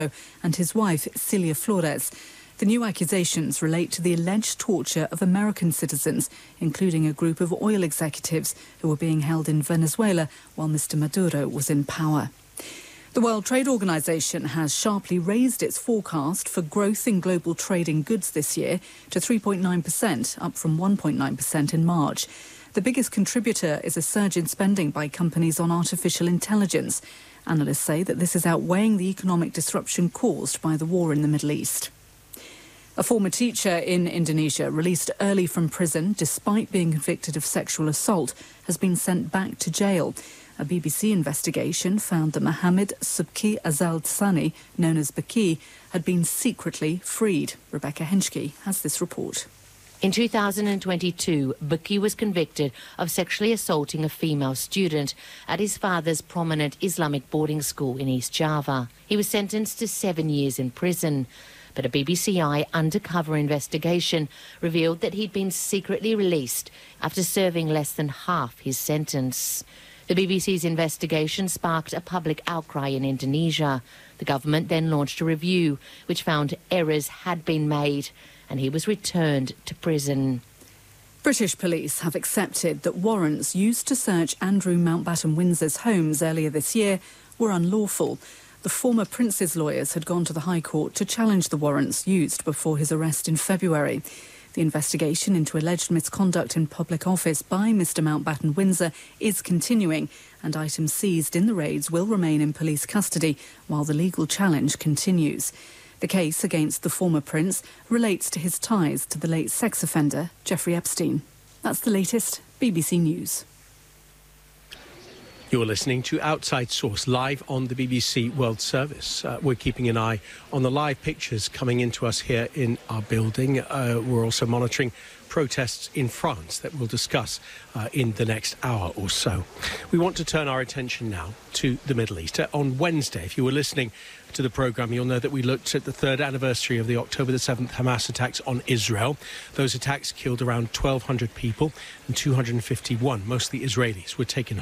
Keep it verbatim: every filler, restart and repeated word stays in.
and his wife, Celia Flores. The new accusations relate to the alleged torture of American citizens, including a group of oil executives who were being held in Venezuela while Mister Maduro was in power. The World Trade Organization has sharply raised its forecast for growth in global trade in goods this year to three point nine percent, up from one point nine percent in March. The biggest contributor is a surge in spending by companies on artificial intelligence. Analysts say that this is outweighing the economic disruption caused by the war in the Middle East. A former teacher in Indonesia, released early from prison despite being convicted of sexual assault, has been sent back to jail. A B B C investigation found that Mohammed Subki Azal Tsani, known as Baki, had been secretly freed. Rebecca Henschke has this report. In two thousand twenty-two, Baki was convicted of sexually assaulting a female student at his father's prominent Islamic boarding school in East Java. He was sentenced to seven years in prison. But a B B C I undercover investigation revealed that he'd been secretly released after serving less than half his sentence. The B B C's investigation sparked a public outcry in Indonesia. The government then launched a review which found errors had been made and he was returned to prison. British police have accepted that warrants used to search Andrew Mountbatten Windsor's homes earlier this year were unlawful. The former prince's lawyers had gone to the High Court to challenge the warrants used before his arrest in February. The investigation into alleged misconduct in public office by Mister Mountbatten Windsor is continuing, and items seized in the raids will remain in police custody while the legal challenge continues. The case against the former prince relates to his ties to the late sex offender Jeffrey Epstein. That's the latest B B C News. You're listening to Outside Source, live on the B B C World Service. Uh, we're keeping an eye on the live pictures coming into us here in our building. Uh, we're also monitoring protests in France that we'll discuss uh, in the next hour or so. We want to turn our attention now to the Middle East. Uh, on Wednesday, if you were listening to the programme, you'll know that we looked at the third anniversary of the October the seventh Hamas attacks on Israel. Those attacks killed around twelve hundred people and two hundred fifty-one, mostly Israelis, were taken